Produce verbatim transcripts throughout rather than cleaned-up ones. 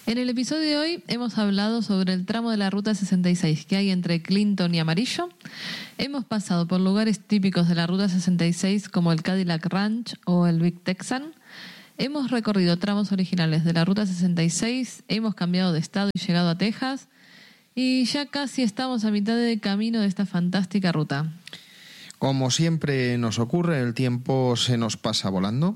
En el episodio de hoy hemos hablado sobre el tramo de la Ruta sesenta y seis que hay entre Clinton y Amarillo. Hemos pasado por lugares típicos de la Ruta sesenta y seis como el Cadillac Ranch o el Big Texan. Hemos recorrido tramos originales de la Ruta sesenta y seis, hemos cambiado de estado y llegado a Texas. Y ya casi estamos a mitad de camino de esta fantástica ruta. Como siempre nos ocurre, el tiempo se nos pasa volando.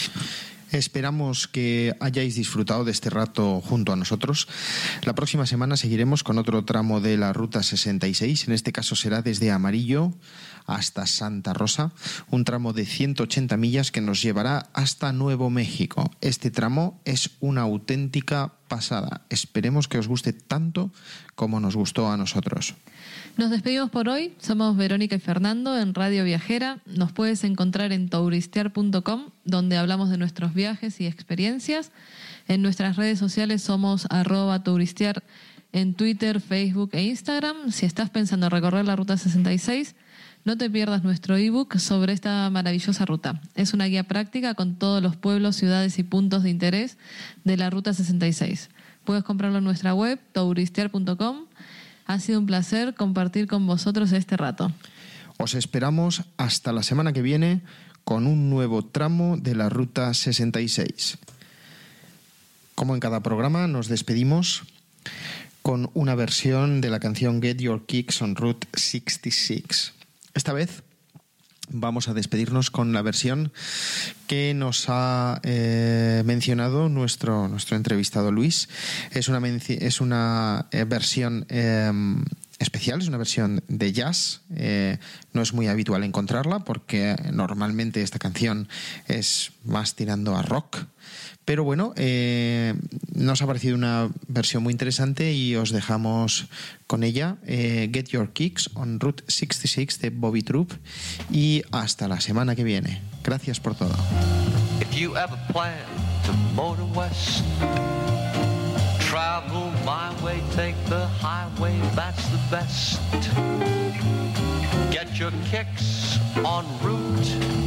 Esperamos que hayáis disfrutado de este rato junto a nosotros. La próxima semana seguiremos con otro tramo de la Ruta sesenta y seis. En este caso será desde Amarillo hasta Santa Rosa, un tramo de ciento ochenta millas que nos llevará hasta Nuevo México. Este tramo es una auténtica pasada. Esperemos que os guste tanto como nos gustó a nosotros. Nos despedimos por hoy. Somos Verónica y Fernando en Radio Viajera. Nos puedes encontrar en touristear punto com, donde hablamos de nuestros viajes y experiencias. En nuestras redes sociales somos arroba touristear en Twitter, Facebook e Instagram. Si estás pensando en recorrer la Ruta sesenta y seis, no te pierdas nuestro ebook sobre esta maravillosa ruta. Es una guía práctica con todos los pueblos, ciudades y puntos de interés de la Ruta sesenta y seis. Puedes comprarlo en nuestra web, touristear punto com. Ha sido un placer compartir con vosotros este rato. Os esperamos hasta la semana que viene con un nuevo tramo de la Ruta sesenta y seis. Como en cada programa, nos despedimos con una versión de la canción Get Your Kicks on Route sesenta y seis. Esta vez vamos a despedirnos con la versión que nos ha eh, mencionado nuestro, nuestro entrevistado Luis. Es una, menci- es una eh, versión eh, especial, es una versión de jazz. Eh, no es muy habitual encontrarla porque normalmente esta canción es más tirando a rock. Pero bueno, eh, nos ha parecido una versión muy interesante y os dejamos con ella. Eh, Get Your Kicks on Route sesenta y seis de Bobby Troop. Y hasta la semana que viene. Gracias por todo. If you ever plan to motor west, travel my way, take the highway, that's the best. Get your kicks on Route